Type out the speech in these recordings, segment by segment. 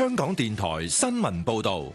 香港電台新聞報道。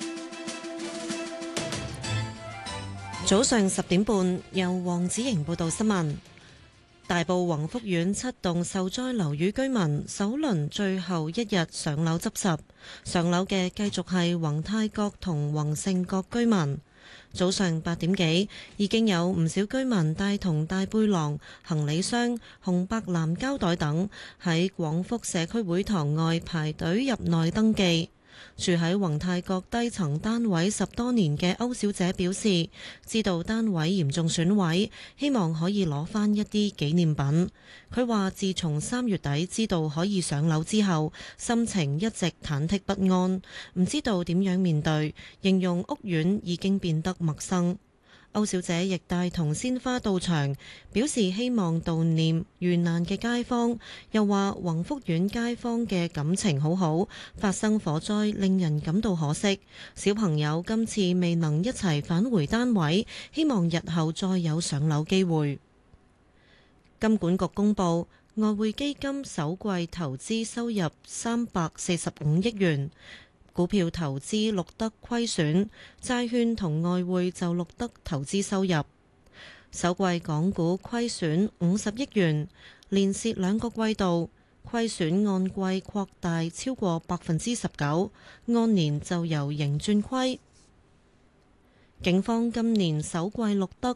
早上10點半，由黃子瑩報道新聞。大埔宏福苑7棟受災樓宇居民首輪最後一日上樓執拾，上樓嘅繼續係宏泰閣同宏盛閣居民。早上8點幾，已經有唔少居民帶同大背囊、行李箱、紅白藍膠袋等喺廣福社區會堂外排隊入內登記。住喺宏泰閣低層單位10多年嘅歐小姐表示，知道單位嚴重損毀，希望可以攞返一啲紀念品。佢話自從3月底知道可以上樓之後，心情一直忐忑不安，唔知道點樣面對，形容屋苑已經變得陌生。歐小姐亦帶同鮮花到場，表示希望悼念遇難嘅街坊，又話宏福苑街坊嘅感情好好，發生火災令人感到可惜。小朋友今次未能一齊返回單位，希望日後再有上樓機會。金管局公佈，外匯基金首季投資收入345億元。股票投資錄得虧損，債券同外匯就錄得投資收入。首季港股虧損50億元，連蝕2個季度，虧損按季擴大超過19%，按年就由盈轉虧。警方今年首季錄得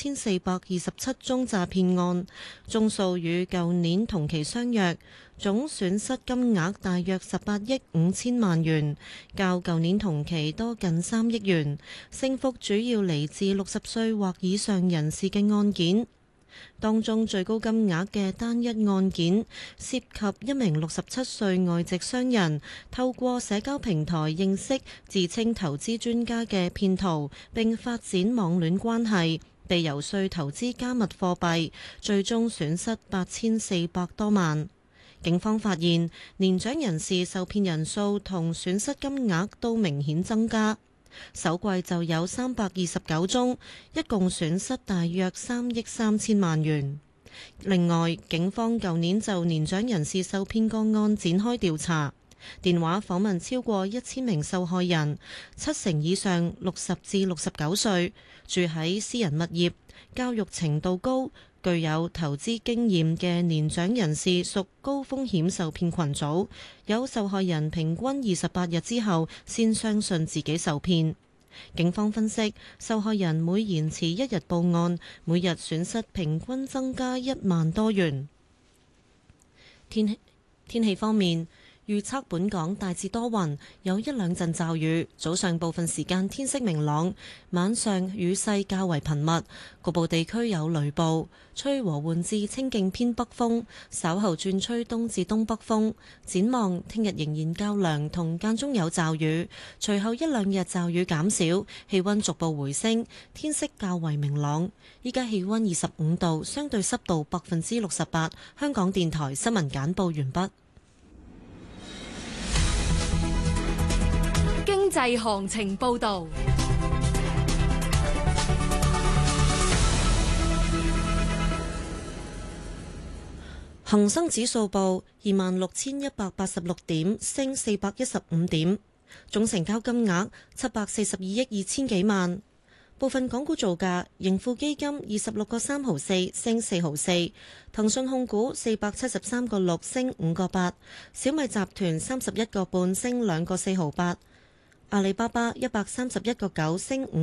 9427宗詐騙案，宗數與舊年同期相若，總損失金額大約18億5千萬元，較舊年同期多近3億元，升幅主要嚟自60歲或以上人士嘅案件。當中最高金額嘅單一案件涉及一名67歲外籍商人，透過社交平台認識自稱投資專家嘅騙徒，並發展網戀關係，被遊說投資加密貨幣，最終損失8400多萬。警方發現年長人士受騙人數同損失金額都明顯增加。首季就有329宗，一共損失大約3億3千萬元。另外，警方舊年就年長人士受騙個案展開調查，電話訪問超過1000名受害人，70%以上60至69歲，住喺私人物業，教育程度高，具有投資經驗嘅年長人士屬高風險受騙群組，有受害人平均28日之後先相信自己受騙。警方分析，受害人每延遲1日報案，每日損失平均增加1萬多元。天氣方面，預測本港大致多雲，有1兩陣驟雨。早上部分時間天色明朗，晚上雨勢較為頻密，局部地區有雷暴，吹和緩至清勁偏北風，稍後轉吹東至東北風。展望聽日仍然較涼，同間中有驟雨，隨後1兩日驟雨減少，氣溫逐步回升，天色較為明朗。依家氣溫25度，相對濕度68%。香港電台新聞簡報完畢。 經濟行情報道， 恒生指數報26,186點，升415點，總成交金額742億2千幾萬。部分港股造價：盈富基金26個3毫4，升4毫4；騰訊控股473個6，升5個8；小米集團31個半，升2個4毫8；阿里巴巴131個9，升5